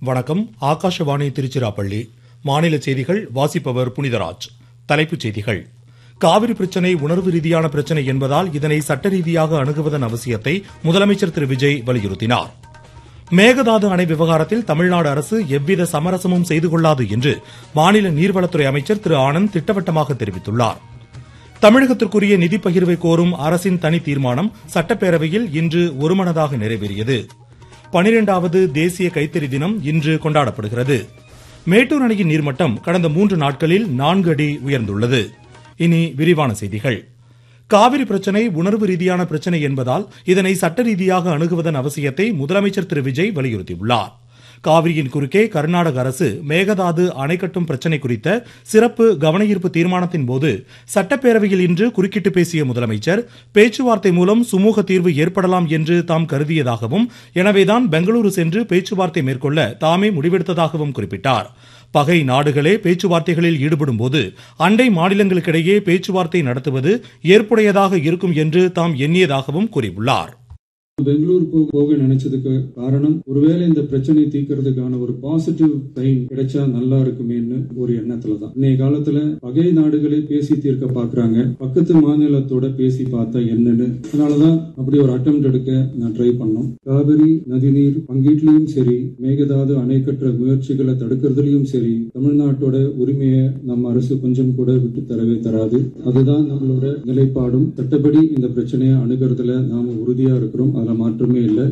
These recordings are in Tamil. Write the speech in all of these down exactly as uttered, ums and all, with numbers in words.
வணக்கம். ஆகாஷவாணி திருச்சிராப்பள்ளி. மாநில செய்திகள் வாசிப்பவர் புனிதராஜ். தலைப்புச் செய்திகள். காவிரி பிரச்சினை உணர்வு ரீதியான பிரச்சினை என்பதால் இதனை சட்ட ரீதியாக அணுகுவதன் அவசியத்தை முதலமைச்சர் திரு விஜய் வலியுறுத்தினார். மேகதாது அணை விவகாரத்தில் தமிழ்நாடு அரசு எவ்வித சமரசமும் செய்து கொள்ளாது என்று மாநில நீர்வளத்துறை அமைச்சர் திரு ஆனந்த் திட்டவட்டமாக தெரிவித்துள்ளார். தமிழகத்திற்குரிய நிதி பகிர்வை கோரும் அரசின் தனி தீர்மானம் சட்டப்பேரவையில் இன்று ஒருமனதாக நிறைவேறியது. பனிரெண்டாவது தேசிய கைத்தறி தினம் இன்று கொண்டாடப்படுகிறது. மேட்டூர் அணையின் நீர்மட்டம் கடந்த மூன்று நாட்களில் நான்கு அடி உயர்ந்துள்ளது. இனி விரிவான செய்திகள். காவிரி பிரச்சினை உணர்வு ரீதியான பிரச்சினை என்பதால் இதனை சட்ட ரீதியாக அணுகுவதன் அவசியத்தை முதலமைச்சர் திரு விஜய் வலியுறுத்தியுள்ளார். காவிரியின் குறுக்கே கர்நாடக அரசு மேகதாது அணை கட்டும் பிரச்சினை குறித்த சிறப்பு கவனஈர்ப்பு தீர்மானத்தின் போது சட்டப்பேரவையில் இன்று குறுக்கிட்டு பேசிய முதலமைச்சர், பேச்சுவார்த்தை மூலம் சுமூக தீர்வு ஏற்படலாம் என்று தாம் கருதியதாகவும், எனவேதான் பெங்களூரு சென்று பேச்சுவார்த்தை மேற்கொள்ள தாமே முடிவெடுத்ததாகவும் குறிப்பிட்டார். பகை நாடுகளே பேச்சுவார்த்தைகளில் ஈடுபடும் போது அண்டை மாநிலங்களுக்கிடையே பேச்சுவார்த்தை நடத்துவது ஏற்புடையதாக இருக்கும் என்று தாம் எண்ணியதாகவும் கூறியுள்ளார். பெங்களூர் போக நினைச்சதுக்கு காரணம், ஒருவேளை இந்த பிரச்சனை தீர்க்கிறதுக்கான ஒரு பாசிட்டிவ் டைம் கிடைச்சா நல்லா இருக்குமேன்னு ஒரு எண்ணத்துலதான். இன்னைய காலத்துல பகை நாடுகளே பேசி தீர்க்க பாக்குறாங்க, பக்கத்து மாநிலத்தோட பேசி பார்த்தா என்னன்னு. அதனாலதான் அப்படி ஒரு அட்டெம்ப்ட் எடுக்க நான் ட்ரை பண்ணோம். காவிரி நதிநீர் பங்கீட்லயும் சரி, மேகதாது அணை கட்டுற முயற்சிகளை தடுக்கிறதுலயும் சரி, தமிழ்நாட்டோட உரிமையை நம்ம அரசு கொஞ்சம் கூட விட்டு தரவே தராது. அதுதான் நம்மளோட நிலைப்பாடும். சட்டப்படி இந்த பிரச்சனையை அணுகிறதுல நாம உறுதியா இருக்கிறோம். மாற்றமே இல்லை.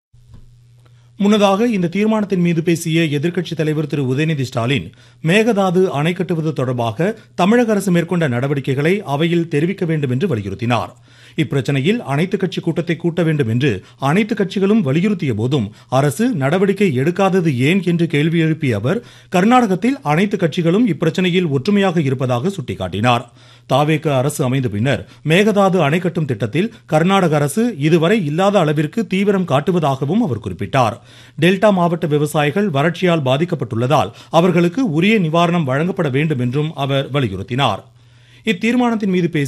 முன்னதாக இந்த தீர்மானத்தின் மீது பேசிய எதிர்க்கட்சித் தலைவர் திரு உதயநிதி ஸ்டாலின், மேகதாது அணை கட்டுவது தொடர்பாக தமிழக அரசு மேற்கொண்ட நடவடிக்கைகளை அவையில் தெரிவிக்க வேண்டும் என்று வலியுறுத்தினார். இப்பிரச்சனையில் அனைத்துக் கட்சி கூட்டத்தை கூட்ட வேண்டும் என்று அனைத்து கட்சிகளும் வலியுறுத்திய போதும் அரசு நடவடிக்கை எடுக்காதது ஏன் என்று கேள்வி எழுப்பிய அவர், கர்நாடகத்தில் அனைத்து கட்சிகளும் இப்பிரச்சனையில் ஒற்றுமையாக இருப்பதாக சுட்டிக்காட்டினார். தாவேக அரசு அமைந்த பின்னர் மேகதாது அணை கட்டும் திட்டத்தில் கர்நாடக அரசு இதுவரை இல்லாத அளவிற்கு தீவிரம் காட்டுவதாகவும் அவர் குறிப்பிட்டார். டெல்டா மாவட்ட விவசாயிகள் வறட்சியால் பாதிக்கப்பட்டுள்ளதால் அவர்களுக்கு உரிய நிவாரணம் வழங்கப்பட வேண்டும் என்றும் அவர் வலியுறுத்தினார். இத்தீர்மானத்தின் மீது பேசிய